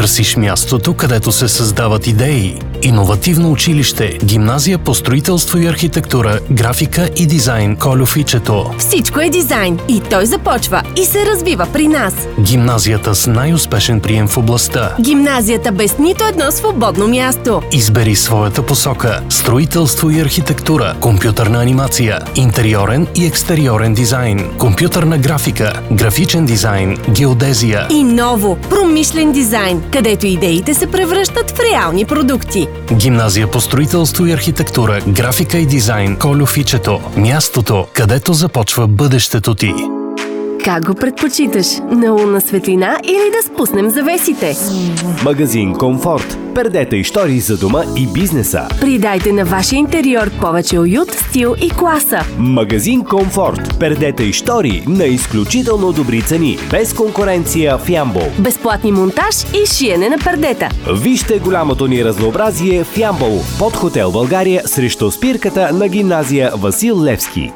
Търсиш мястото, където се създават идеи. Иновативно училище, гимназия по строителство и архитектура, графика и дизайн Кольо Фичето. Всичко е дизайн и той започва и се развива при нас. Гимназията с най-успешен прием в областта. Гимназията без нито едно свободно място. Избери своята посока. Строителство и архитектура, компютърна анимация, интериорен и екстериорен дизайн, компютърна графика, графичен дизайн, геодезия. И ново, промишлен дизайн, където идеите се превръщат в реални продукти. Гимназия по строителство и архитектура, графика и дизайн Кольо Фичето. Мястото, където започва бъдещето ти. Как го предпочиташ? На лунна светлина или да спуснем завесите? Магазин Комфорт. Пердета и штори за дома и бизнеса. Придайте на вашия интериор повече уют, стил и класа. Магазин Комфорт. Пердета и штори на изключително добри цени. Без конкуренция в Ямбол. Безплатни монтаж и шиене на пердета. Вижте голямото ни разнообразие в Ямбол. Под хотел България срещу спирката на гимназия Васил Левски.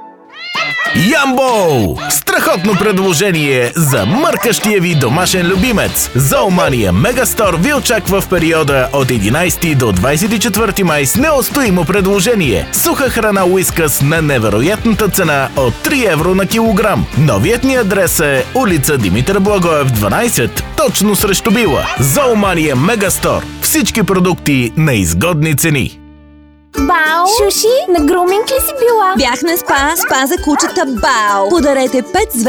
Ямбол! Страхотно предложение за мъркащия ви домашен любимец. Зоомания Мегастор ви очаква в периода от 11 до 24 май с неустоимо предложение. Суха храна Уискъс на невероятната цена от 3 евро на килограм. Новият ни адрес е улица Димитър Благоев 12, точно срещу Била. Зоомания Мегастор. Всички продукти на изгодни цени. Бао! Шуши, на груминг ли си била? Бях на спа за кучета Бао. Подарете 5 звезди